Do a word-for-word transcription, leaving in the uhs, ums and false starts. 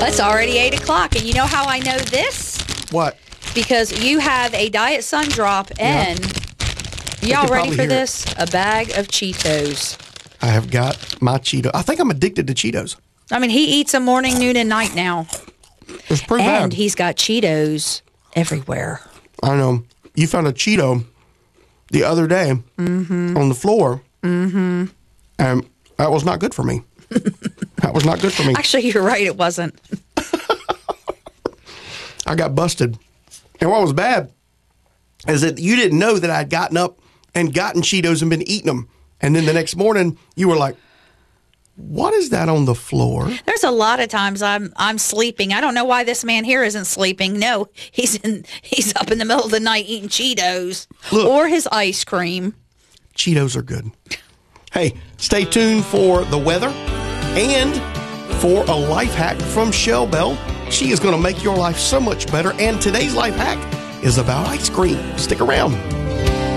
It's already eight o'clock, and you know how I know this? What? Because you have a Diet Sun Drop, and Yeah. y'all ready for hear this? A bag of Cheetos. I have got my Cheetos. I think I'm addicted to Cheetos. I mean, he eats them morning, noon, and night now. It's pretty And bad. he's got Cheetos everywhere. I know. You found a Cheeto the other day Mm-hmm. on the floor, mm-hmm. and that was not good for me. That was not good for me. Actually, you're right. It wasn't. I got busted. And what was bad is that you didn't know that I'd gotten up and gotten Cheetos and been eating them. And then the next morning, you were like, what is that on the floor? There's a lot of times I'm I'm sleeping. I don't know why this man here isn't sleeping. No, he's in he's up in the middle of the night eating Cheetos Look. or his ice cream. Cheetos are good. Hey, stay tuned for the weather and for a life hack from Shell Bell. She is going to make your life so much better. And today's life hack is about ice cream. Stick around.